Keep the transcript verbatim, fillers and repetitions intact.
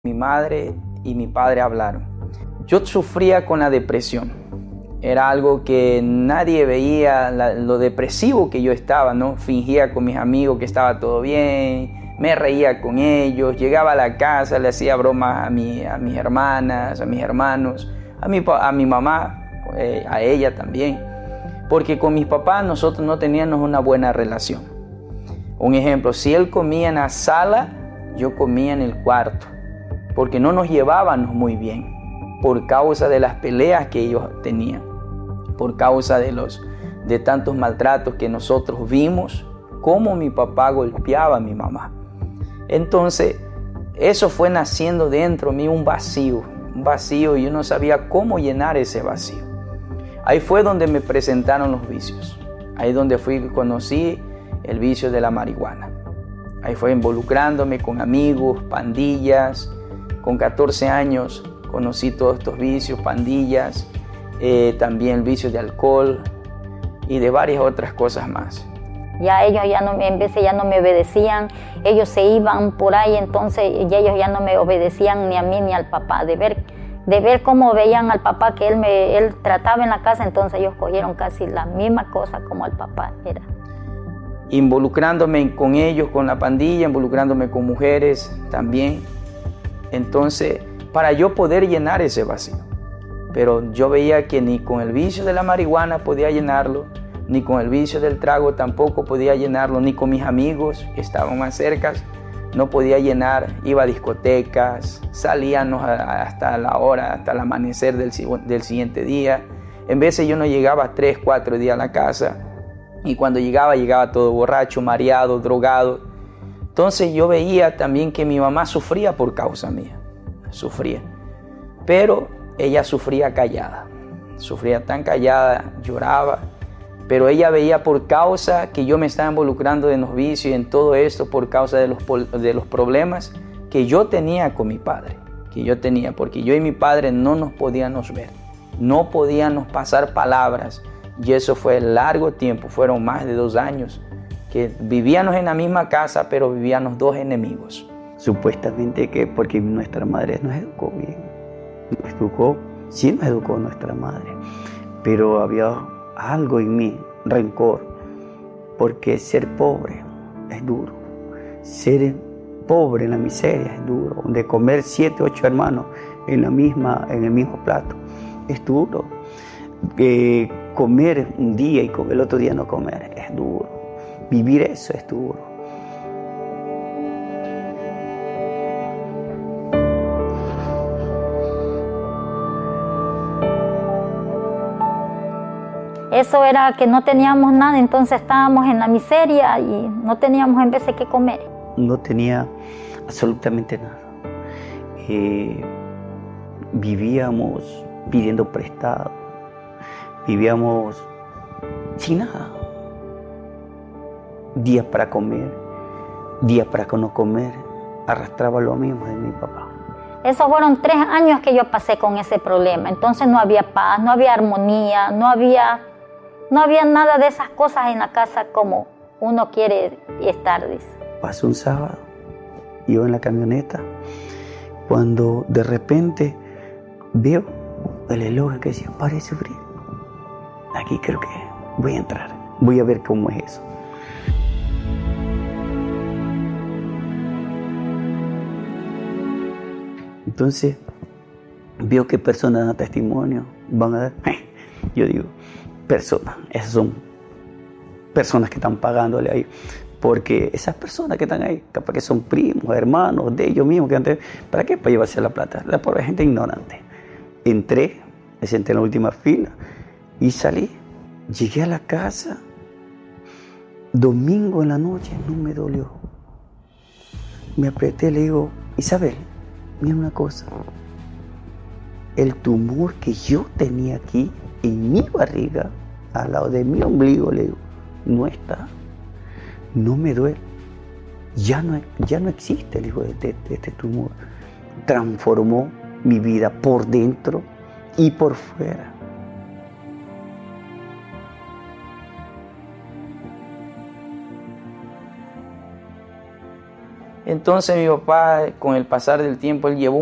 Mi madre y mi padre hablaron. Yo sufría con la depresión. Era algo que nadie veía, la, lo depresivo que yo estaba, ¿no? Fingía con mis amigos que estaba todo bien, me reía con ellos, llegaba a la casa, le hacía bromas a, mi, a mis hermanas, a mis hermanos, a mi, a mi mamá, eh, a ella también. Porque con mis papás nosotros no teníamos una buena relación. Un ejemplo, si él comía en la sala, yo comía en el cuarto. Porque no nos llevábamos muy bien, por causa de las peleas que ellos tenían, por causa de, los, de tantos maltratos que nosotros vimos, cómo mi papá golpeaba a mi mamá. Entonces, eso fue naciendo dentro de mí un vacío, un vacío, y yo no sabía cómo llenar ese vacío. Ahí fue donde me presentaron los vicios, ahí donde fui, conocí el vicio de la marihuana. Ahí fue involucrándome con amigos, pandillas. Con catorce años conocí todos estos vicios, pandillas, eh, también el vicio de alcohol y de varias otras cosas más. Ya ellos ya no, en veces ya no me obedecían, ellos se iban por ahí, entonces ya ellos ya no me obedecían ni a mí ni al papá. De ver, de ver cómo veían al papá que él, me, él trataba en la casa, entonces ellos cogieron casi la misma cosa como el papá era. Involucrándome con ellos, con la pandilla, involucrándome con mujeres también. Entonces, para yo poder llenar ese vacío. Pero yo veía que ni con el vicio de la marihuana podía llenarlo, ni con el vicio del trago tampoco podía llenarlo, ni con mis amigos que estaban más cerca, no podía llenar. Iba a discotecas, salíamos hasta la hora, hasta el amanecer del, del siguiente día. En veces yo no llegaba tres, cuatro días a la casa, y cuando llegaba, llegaba todo borracho, mareado, drogado. Entonces yo veía también que mi mamá sufría por causa mía, sufría, pero ella sufría callada, sufría tan callada, lloraba, pero ella veía por causa que yo me estaba involucrando en los vicios y en todo esto por causa de los, de los problemas que yo tenía con mi padre, que yo tenía, porque yo y mi padre no nos podíamos ver, no podíamos pasar palabras, y eso fue largo tiempo, fueron más de dos años, que vivíamos en la misma casa, pero vivíamos dos enemigos. Supuestamente que porque nuestra madre nos educó bien, nos educó, sí nos educó nuestra madre, pero había algo en mí, rencor, porque ser pobre es duro, ser pobre en la miseria es duro, de comer siete, ocho hermanos en, la misma, en el mismo plato es duro, eh, comer un día y con el otro día no comer es duro. Vivir eso es duro. Eso era que no teníamos nada, entonces estábamos en la miseria y no teníamos en veces que comer. No tenía absolutamente nada. Eh, vivíamos pidiendo prestado, vivíamos sin nada. Días para comer, días para no comer, arrastraba lo mismo de mi papá. Esos fueron tres años que yo pasé con ese problema, entonces no había paz, no había armonía, no había, no había nada de esas cosas en la casa como uno quiere estar, dice. Pasó un sábado, iba en la camioneta, cuando de repente veo el reloj que decía, pare de sufrir, aquí creo que voy a entrar, voy a ver cómo es eso. Entonces, veo que personas dan testimonio, van a dar, yo digo, personas, esas son personas que están pagándole ahí, porque esas personas que están ahí, capaz que son primos, hermanos de ellos mismos, que antes, ¿para qué? Para llevarse la plata, la pobre gente ignorante. Entré, me senté en la última fila y salí, llegué a la casa, domingo en la noche, no me dolió. Me apreté, le digo, Isabel, mira una cosa, el tumor que yo tenía aquí en mi barriga, al lado de mi ombligo, le digo, no está, no me duele, ya no, ya no existe, le digo, este, este tumor. Transformó mi vida por dentro y por fuera. Entonces mi papá, con el pasar del tiempo, él llevó